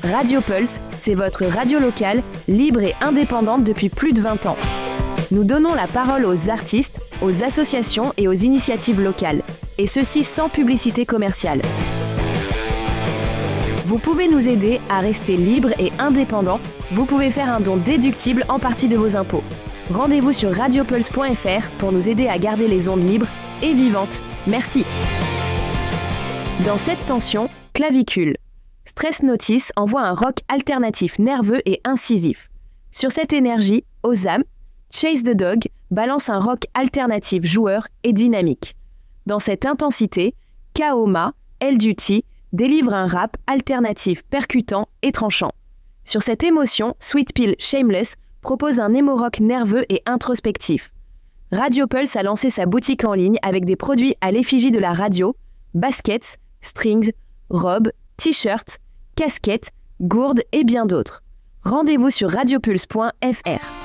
Radio Pulse, c'est votre radio locale, libre et indépendante depuis plus de 20 ans. Nous donnons la parole aux artistes, aux associations et aux initiatives locales, et ceci sans publicité commerciale. Vous pouvez nous aider à rester libre et indépendant. Vous pouvez faire un don déductible en partie de vos impôts. Rendez-vous sur radiopulse.fr pour nous aider à garder les ondes libres et vivantes. Merci. Dans cette tension, Clavicule. Stress Notice envoie un rock alternatif nerveux et incisif. Sur cette énergie, Ozam, Chase the Dog balance un rock alternatif joueur et dynamique. Dans cette intensité, Kaoma, El Duty, délivre un rap alternatif percutant et tranchant. Sur cette émotion, Sweet Pill Shameless propose un émo-rock nerveux et introspectif. Radio Pulse a lancé sa boutique en ligne avec des produits à l'effigie de la radio, baskets, strings, robes, t-shirts, casquettes, gourdes et bien d'autres. Rendez-vous sur radiopulse.fr.